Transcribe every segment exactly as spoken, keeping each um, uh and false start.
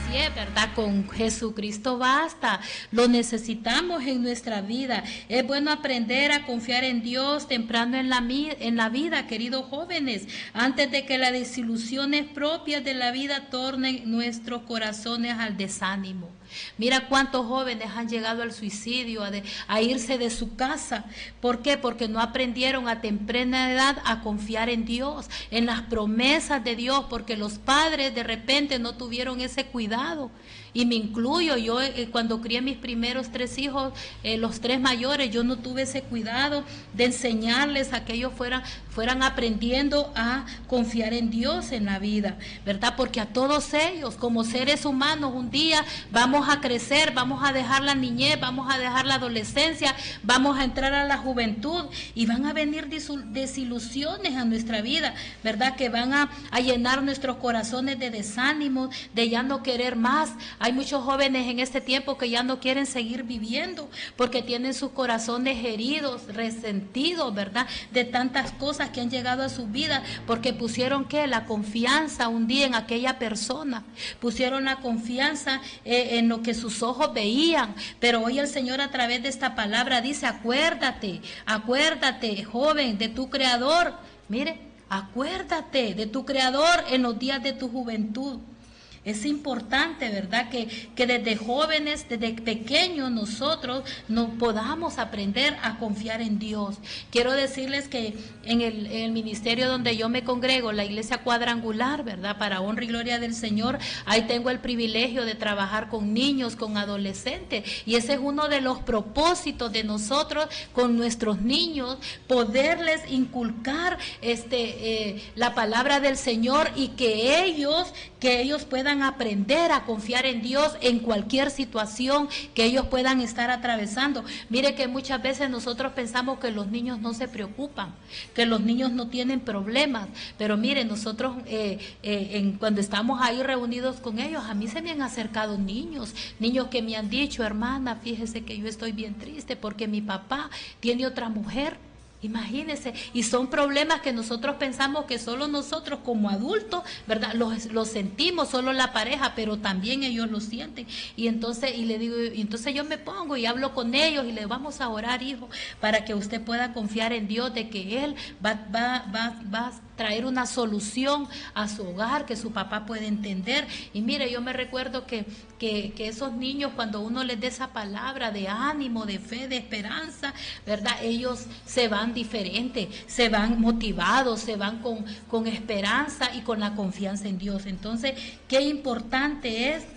Así es, ¿verdad? Con Jesucristo basta. Lo necesitamos en nuestra vida. Es bueno aprender a confiar en Dios temprano en la, en la vida, queridos jóvenes, antes de que las desilusiones propias de la vida tornen nuestros corazones al desánimo. Mira cuántos jóvenes han llegado al suicidio, a, de, a irse de su casa. ¿Por qué? Porque no aprendieron a temprana edad a confiar en Dios, en las promesas de Dios, porque los padres de repente no tuvieron ese cuidado. Y me incluyo, yo eh, cuando crié mis primeros tres hijos, eh, los tres mayores, yo no tuve ese cuidado de enseñarles a que ellos fueran, fueran aprendiendo a confiar en Dios en la vida, ¿verdad? Porque a todos ellos, como seres humanos, un día vamos a crecer, vamos a dejar la niñez, vamos a dejar la adolescencia, vamos a entrar a la juventud y van a venir desilusiones a nuestra vida, ¿verdad? Que van a, a llenar nuestros corazones de desánimo, de ya no querer más. Hay muchos jóvenes en este tiempo que ya no quieren seguir viviendo porque tienen sus corazones heridos, resentidos, ¿verdad? De tantas cosas que han llegado a su vida porque pusieron ¿qué? La confianza un día en aquella persona, pusieron la confianza eh, en lo que sus ojos veían, pero hoy el Señor a través de esta palabra dice, acuérdate, acuérdate, joven, de tu Creador, mire, acuérdate de tu Creador en los días de tu juventud. Es importante, ¿verdad? Que, que desde jóvenes, desde pequeños nosotros nos podamos aprender a confiar en Dios. Quiero decirles que en el, en el ministerio donde yo me congrego, la iglesia cuadrangular, ¿verdad? Para honra y gloria del Señor, ahí tengo el privilegio de trabajar con niños, con adolescentes, y ese es uno de los propósitos de nosotros con nuestros niños, poderles inculcar este, eh, la palabra del Señor y que ellos, que ellos puedan aprender a confiar en Dios en cualquier situación que ellos puedan estar atravesando. Mire que muchas veces nosotros pensamos que los niños no se preocupan, que los niños no tienen problemas, pero mire, nosotros eh, eh, en, cuando estamos ahí reunidos con ellos, a mí se me han acercado niños, niños que me han dicho, hermana, fíjese que yo estoy bien triste porque mi papá tiene otra mujer. Imagínense, y son problemas que nosotros pensamos que solo nosotros como adultos, ¿verdad? Los, los sentimos, solo la pareja, pero también ellos lo sienten. Y entonces, y le digo, y entonces yo me pongo y hablo con ellos y le vamos a orar, hijo, para que usted pueda confiar en Dios de que Él va, va, va, va a traer una solución a su hogar, que su papá puede entender. Y mire, yo me recuerdo que, que, que esos niños, cuando uno les dé esa palabra de ánimo, de fe, de esperanza, ¿verdad? Ellos se van diferente, se van motivados, se van con, con esperanza y con la confianza en Dios. Entonces, qué importante es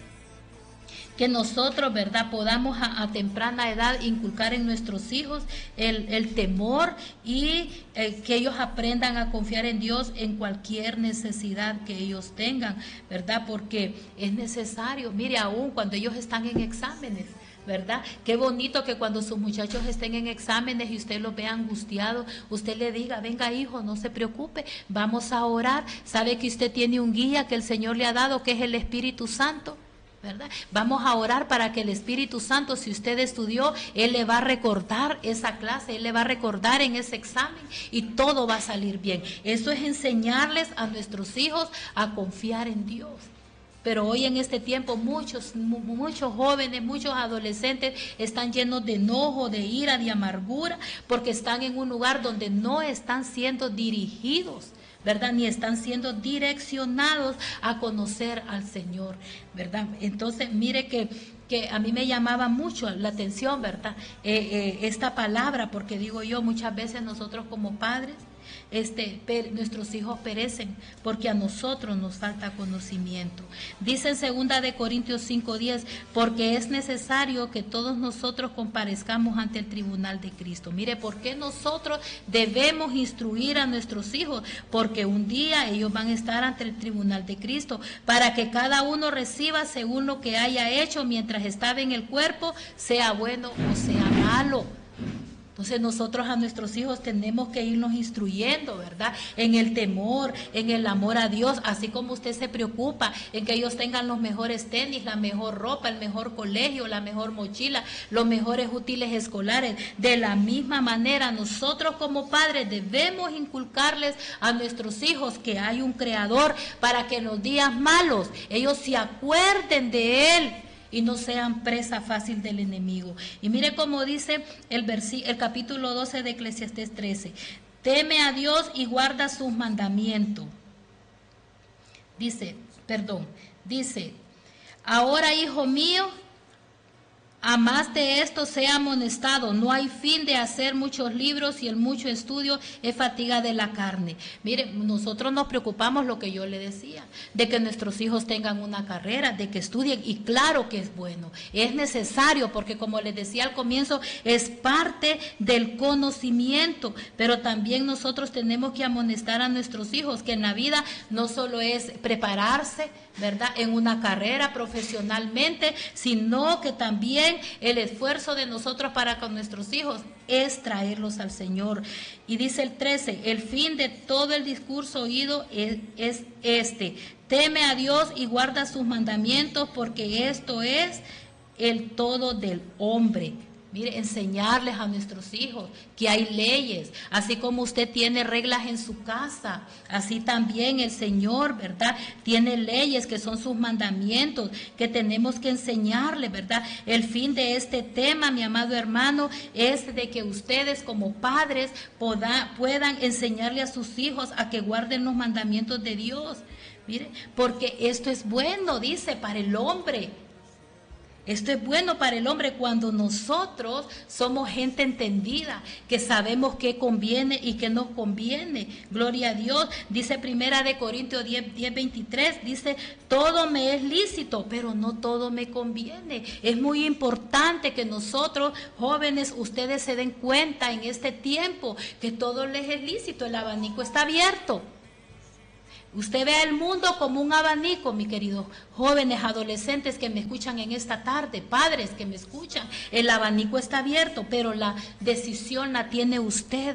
que nosotros, ¿verdad?, podamos a, a temprana edad inculcar en nuestros hijos el, el temor y eh, que ellos aprendan a confiar en Dios en cualquier necesidad que ellos tengan, ¿verdad? Porque es necesario, mire, aún cuando ellos están en exámenes, ¿verdad? Qué bonito que cuando sus muchachos estén en exámenes y usted los vea angustiados, usted le diga, venga hijo, no se preocupe, vamos a orar, sabe que usted tiene un guía que el Señor le ha dado, que es el Espíritu Santo, ¿verdad? Vamos a orar para que el Espíritu Santo, si usted estudió, Él le va a recordar esa clase, Él le va a recordar en ese examen y todo va a salir bien. Eso es enseñarles a nuestros hijos a confiar en Dios. Pero hoy en este tiempo muchos, muchos jóvenes, muchos adolescentes están llenos de enojo, de ira, de amargura, porque están en un lugar donde no están siendo dirigidos, ¿verdad? Ni están siendo direccionados a conocer al Señor, ¿verdad? Entonces, mire que, que a mí me llamaba mucho la atención, ¿verdad? Eh, eh, esta palabra, porque digo yo, muchas veces nosotros como padres, Este, per, nuestros hijos perecen porque a nosotros nos falta conocimiento. Dice en segunda de Corintios cinco diez, porque es necesario que todos nosotros comparezcamos ante el tribunal de Cristo. Mire, ¿por qué nosotros debemos instruir a nuestros hijos? Porque un día ellos van a estar ante el tribunal de Cristo, para que cada uno reciba según lo que haya hecho mientras estaba en el cuerpo, sea bueno o sea malo. Entonces nosotros a nuestros hijos tenemos que irnos instruyendo, ¿verdad? En el temor, en el amor a Dios, así como usted se preocupa en que ellos tengan los mejores tenis, la mejor ropa, el mejor colegio, la mejor mochila, los mejores útiles escolares. De la misma manera, nosotros como padres debemos inculcarles a nuestros hijos que hay un Creador para que en los días malos ellos se acuerden de Él y no sean presa fácil del enemigo. Y mire cómo dice el, el capítulo doce de Eclesiastés trece. Teme a Dios y guarda sus mandamientos. Dice, perdón, dice, ahora hijo mío, a más de esto sea amonestado, no hay fin de hacer muchos libros y el mucho estudio es fatiga de la carne. Mire, nosotros nos preocupamos lo que yo le decía, de que nuestros hijos tengan una carrera, de que estudien, y claro que es bueno, es necesario, porque como les decía al comienzo, es parte del conocimiento, pero también nosotros tenemos que amonestar a nuestros hijos que en la vida no solo es prepararse, ¿verdad?, en una carrera profesionalmente, sino que también el esfuerzo de nosotros para con nuestros hijos es traerlos al Señor. Y dice el trece, el fin de todo el discurso oído es, es este, teme a Dios y guarda sus mandamientos, porque esto es el todo del hombre. Mire, enseñarles a nuestros hijos que hay leyes, así como usted tiene reglas en su casa, así también el Señor, ¿verdad?, tiene leyes que son sus mandamientos, que tenemos que enseñarles, ¿verdad? El fin de este tema, mi amado hermano, es de que ustedes como padres poda, puedan enseñarle a sus hijos a que guarden los mandamientos de Dios. Mire, porque esto es bueno, dice, para el hombre. Esto es bueno para el hombre cuando nosotros somos gente entendida, que sabemos qué conviene y qué nos conviene. Gloria a Dios. Dice Primera de Corintios diez, diez, veintitrés, dice, todo me es lícito, pero no todo me conviene. Es muy importante que nosotros, jóvenes, ustedes se den cuenta en este tiempo que todo les es lícito, el abanico está abierto. Usted ve el mundo como un abanico, mi queridos jóvenes, adolescentes que me escuchan en esta tarde, padres que me escuchan. El abanico está abierto, pero la decisión la tiene usted.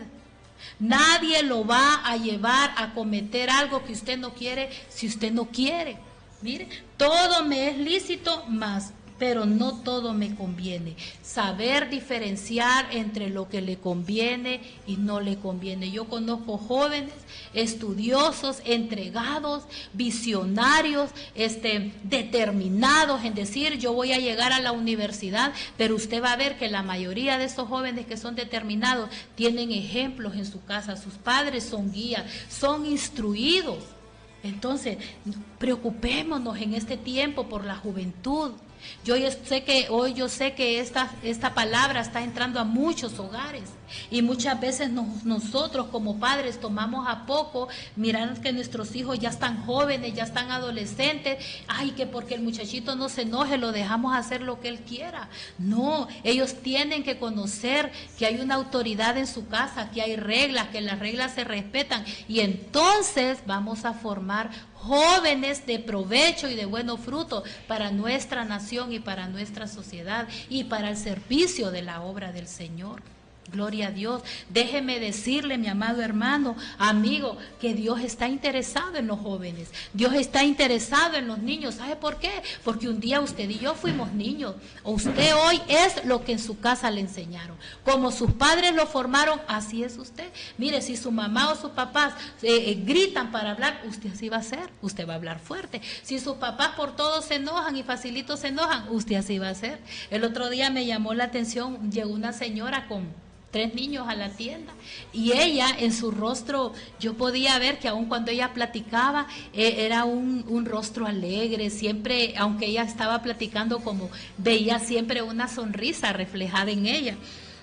Nadie lo va a llevar a cometer algo que usted no quiere si usted no quiere. Mire, todo me es lícito, más pero no todo me conviene. Saber diferenciar entre lo que le conviene y no le conviene. Yo conozco jóvenes estudiosos, entregados, visionarios, este, determinados en decir, yo voy a llegar a la universidad, pero usted va a ver que la mayoría de esos jóvenes que son determinados tienen ejemplos en su casa, sus padres son guías, son instruidos. Entonces, preocupémonos en este tiempo por la juventud. Yo sé que hoy yo sé que esta, esta palabra está entrando a muchos hogares y muchas veces nos, nosotros como padres tomamos a poco, mirar que nuestros hijos ya están jóvenes, ya están adolescentes, ay, que porque el muchachito no se enoje lo dejamos hacer lo que él quiera. No, ellos tienen que conocer que hay una autoridad en su casa, que hay reglas, que las reglas se respetan, y entonces vamos a formar jóvenes de provecho y de buenos frutos para nuestra nación y para nuestra sociedad y para el servicio de la obra del Señor. Gloria a Dios. Déjeme decirle, mi amado hermano, amigo, que Dios está interesado en los jóvenes. Dios está interesado en los niños. ¿Sabe por qué? Porque un día usted y yo fuimos niños. O usted hoy es lo que en su casa le enseñaron. Como sus padres lo formaron, así es usted. Mire, si su mamá o sus papás eh, eh, gritan para hablar, usted así va a ser. Usted va a hablar fuerte. Si sus papás por todo se enojan y facilito se enojan, usted así va a ser. El otro día me llamó la atención, llegó una señora con tres niños a la tienda y ella en su rostro yo podía ver que aun cuando ella platicaba eh, era un, un rostro alegre, siempre, aunque ella estaba platicando, como veía siempre una sonrisa reflejada en ella.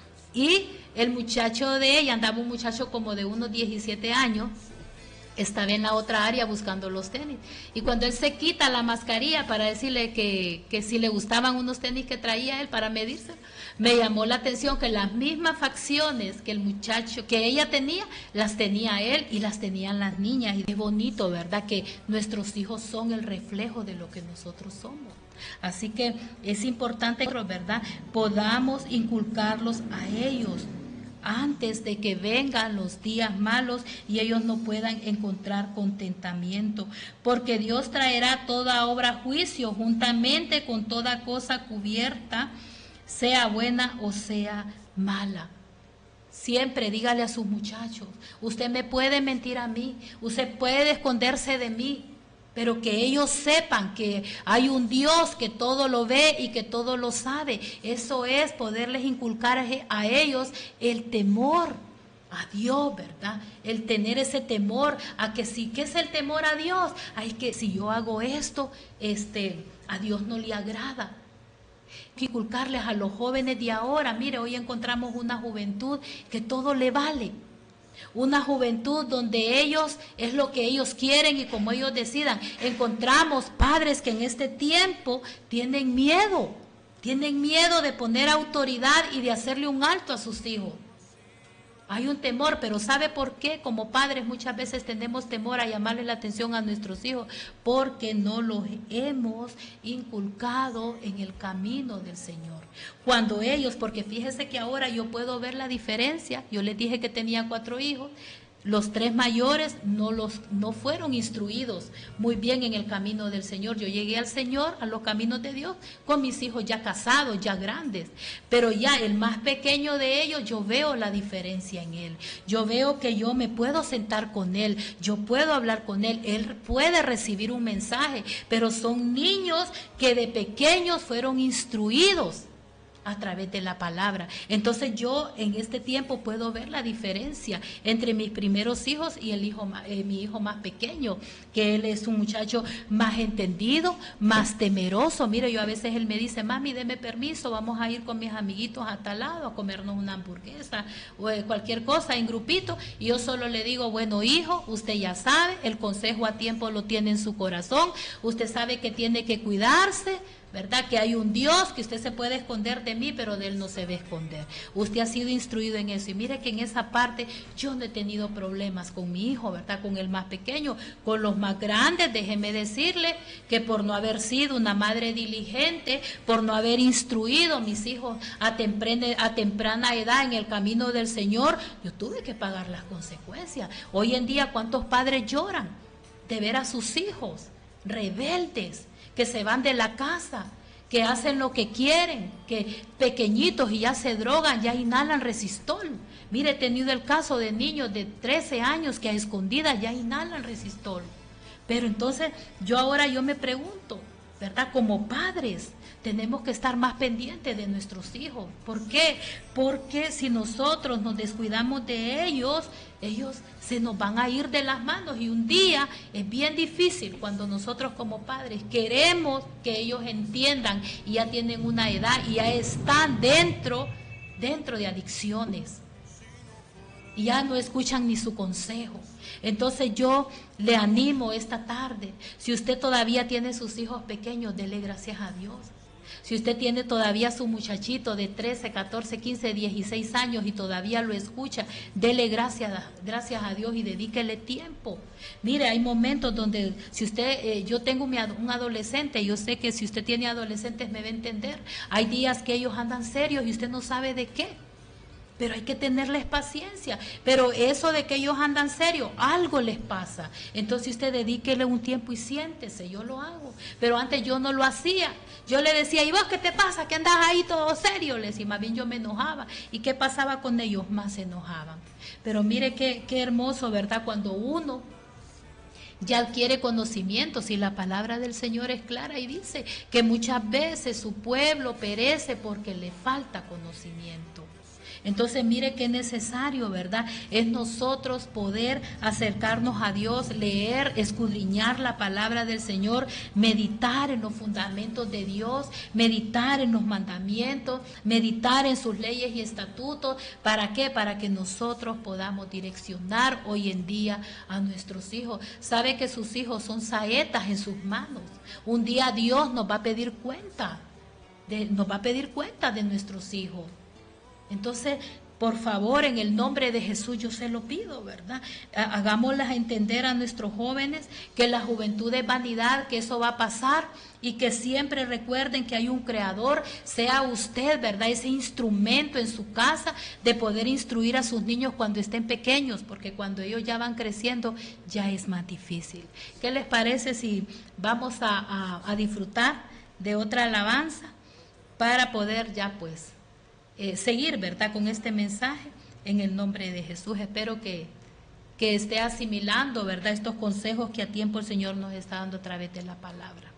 Y el muchacho de ella, andaba un muchacho como de unos diecisiete años, estaba en la otra área buscando los tenis, y cuando él se quita la mascarilla para decirle que, que si le gustaban unos tenis que traía él para medirse, me llamó la atención que las mismas facciones que el muchacho, que ella tenía, las tenía él y las tenían las niñas. Y es bonito, ¿verdad?, que nuestros hijos son el reflejo de lo que nosotros somos. Así que es importante que, ¿verdad?, podamos inculcarlos a ellos antes de que vengan los días malos y ellos no puedan encontrar contentamiento, porque Dios traerá toda obra a juicio juntamente con toda cosa cubierta, sea buena o sea mala. Siempre dígale a sus muchachos, usted me puede mentir a mí, usted puede esconderse de mí, pero que ellos sepan que hay un Dios que todo lo ve y que todo lo sabe. Eso es poderles inculcar a ellos el temor a Dios, ¿verdad? El tener ese temor a que sí, ¿qué es el temor a Dios? Ay, que si yo hago esto, este, a Dios no le agrada. Que inculcarles a los jóvenes de ahora. Mire, hoy encontramos una juventud que todo le vale. Una juventud donde ellos es lo que ellos quieren y como ellos decidan. Encontramos padres que en este tiempo tienen miedo, tienen miedo de poner autoridad y de hacerle un alto a sus hijos. Hay un temor, pero ¿sabe por qué? Como padres muchas veces tenemos temor a llamarle la atención a nuestros hijos, porque no los hemos inculcado en el camino del Señor. Cuando ellos, porque fíjese que ahora yo puedo ver la diferencia, yo les dije que tenía cuatro hijos, los tres mayores no, los, no fueron instruidos muy bien en el camino del Señor. Yo llegué al Señor, a los caminos de Dios, con mis hijos ya casados, ya grandes. Pero ya el más pequeño de ellos, yo veo la diferencia en él. Yo veo que yo me puedo sentar con él, yo puedo hablar con él, él puede recibir un mensaje. Pero son niños que de pequeños fueron instruidos a través de la palabra. Entonces yo en este tiempo puedo ver la diferencia entre mis primeros hijos y el hijo, eh, mi hijo más pequeño, que él es un muchacho más entendido, más temeroso. Mire, yo a veces él me dice, mami, deme permiso, vamos a ir con mis amiguitos a tal lado a comernos una hamburguesa o cualquier cosa en grupito, y yo solo le digo, bueno, hijo, usted ya sabe, el consejo a tiempo lo tiene en su corazón, usted sabe que tiene que cuidarse, ¿verdad? Que hay un Dios, que usted se puede esconder de mí, pero de él no se va a esconder. Usted ha sido instruido en eso. Y mire que en esa parte yo no he tenido problemas con mi hijo, ¿verdad? Con el más pequeño. Con los más grandes, déjeme decirle que por no haber sido una madre diligente, por no haber instruido a mis hijos a temprana, a temprana edad en el camino del Señor, yo tuve que pagar las consecuencias. Hoy en día, ¿cuántos padres lloran de ver a sus hijos rebeldes, que se van de la casa, que hacen lo que quieren, que pequeñitos y ya se drogan, ya inhalan resistol? Mire, he tenido el caso de niños de trece años que a escondidas ya inhalan resistol. Pero entonces yo ahora yo me pregunto, ¿verdad? Como padres tenemos que estar más pendientes de nuestros hijos. ¿Por qué? Porque si nosotros nos descuidamos de ellos, ellos se nos van a ir de las manos, y un día es bien difícil cuando nosotros como padres queremos que ellos entiendan y ya tienen una edad y ya están dentro, dentro de adicciones y ya no escuchan ni su consejo. Entonces yo le animo esta tarde, si usted todavía tiene sus hijos pequeños, dele gracias a Dios. Si usted tiene todavía su muchachito de trece, catorce, quince, dieciséis años y todavía lo escucha, dele gracias, gracias a Dios y dedíquele tiempo. Mire, hay momentos donde si usted, eh, yo tengo mi, un adolescente, yo sé que si usted tiene adolescentes me va a entender. Hay días que ellos andan serios y usted no sabe de qué. Pero hay que tenerles paciencia. Pero eso de que ellos andan serios, algo les pasa. Entonces usted dedíquele un tiempo y siéntese. Yo lo hago. Pero antes yo no lo hacía. Yo le decía, ¿y vos qué te pasa? ¿Que andas ahí todo serio? Le decía, más bien yo me enojaba. ¿Y qué pasaba con ellos? Más se enojaban. Pero mire qué, qué hermoso, ¿verdad? Cuando uno ya adquiere conocimientos, y la palabra del Señor es clara y dice que muchas veces su pueblo perece porque le falta conocimiento. Entonces mire qué necesario, ¿verdad? Es nosotros poder acercarnos a Dios, leer, escudriñar la palabra del Señor, meditar en los fundamentos de Dios, meditar en los mandamientos, meditar en sus leyes y estatutos. ¿Para qué? Para que nosotros podamos direccionar hoy en día a nuestros hijos. Sabe que sus hijos son saetas en sus manos. Un día Dios nos va a pedir cuenta, de, nos va a pedir cuenta de nuestros hijos. Entonces, Por favor, en el nombre de Jesús yo se lo pido, ¿verdad? Hagámoslas entender a nuestros jóvenes que la juventud es vanidad, que eso va a pasar y que siempre recuerden que hay un creador, sea usted, ¿verdad? Ese instrumento en su casa de poder instruir a sus niños cuando estén pequeños, porque cuando ellos ya van creciendo ya es más difícil. ¿Qué les parece si vamos a, a, a disfrutar de otra alabanza para poder ya pues Eh, seguir, ¿verdad?, con este mensaje en el nombre de Jesús? Espero que, que esté asimilando, ¿verdad?, estos consejos que a tiempo el Señor nos está dando a través de la palabra.